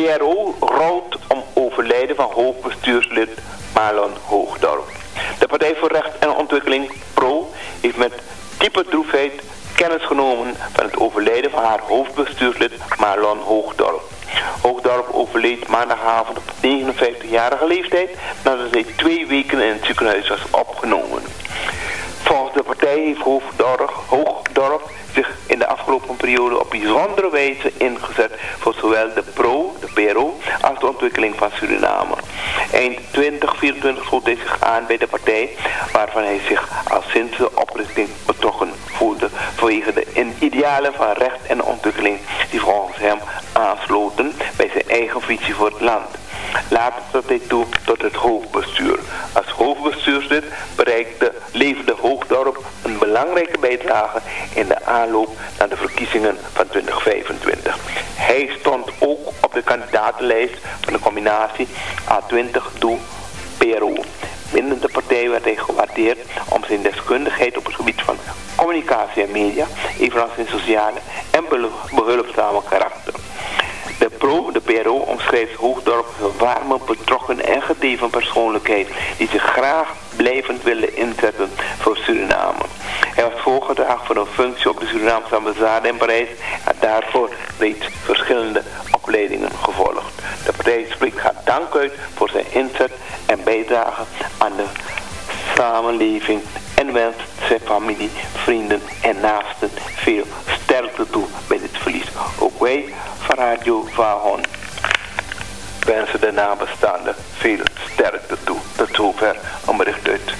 PRO rouwt om overlijden van hoofdbestuurslid Marlon Hoogdorp. De Partij voor Recht en Ontwikkeling, PRO, heeft met diepe droefheid kennis genomen van het overlijden van haar hoofdbestuurslid Marlon Hoogdorp. Hoogdorp overleed maandagavond op 59-jarige leeftijd nadat hij 2 weken in het ziekenhuis was opgenomen. Volgens de partij heeft Hoogdorp zich in de afgelopen periode op bijzondere wijze ingezet voor zowel de PRO als de ontwikkeling van Suriname. Eind 2024 sloot hij zich aan bij de partij waarvan hij zich al sinds de oprichting betrokken voelde vanwege de idealen van recht en ontwikkeling die volgens hem aansloten bij zijn eigen visie voor het land. Later trad hij toe tot het hoofdbestuur. Als hoofdbestuurslid leverde Hoogdorp een belangrijke bijdrage in de aanloop naar de verkiezingen van 2025. Hij stond ook op de kandidatenlijst van de combinatie A20-PRO. Binnen de partij werd hij gewaardeerd om zijn deskundigheid op het gebied van communicatie en media, evenals zijn sociale en behulpzame karakter. De PRO omschrijft Hoogdorp als een warme, betrokken en gedreven persoonlijkheid die zich graag blijvend willen inzetten voor Suriname. Hij was voorgedragen voor een functie op de Surinaamse ambassade in Parijs en daarvoor reeds verschillende opleidingen gevolgd. De partij spreekt haar dank uit voor zijn inzet en bijdrage aan de samenleving en wenst zijn familie, vrienden en naasten veel sterkte toe bij dit verlies. Ook wij van Radio Vahon wensen de nabestaanden veel sterkte toe. Tot zover een bericht uit